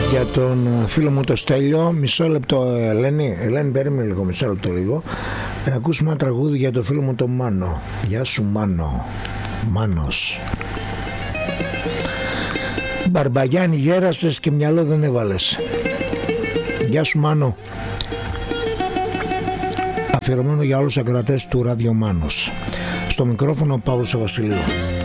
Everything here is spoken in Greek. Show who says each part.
Speaker 1: Για τον φίλο μου το Στέλιο. Μισό λεπτό, Ελένη, περίμενε λίγο, μισό λεπτό λίγο. Να ακούσουμε ένα τραγούδι για το φίλο μου το Μάνο. Γεια σου Μάνο. Μάνος. Μπαρμπαγιάννη, γέρασες και μυαλό δεν έβαλες. Γεια σου Μάνο. Αφιερωμένο για όλους τους ακροατές του Ράδιο Μάνος. Στο μικρόφωνο ο Παύλος Βασιλείου.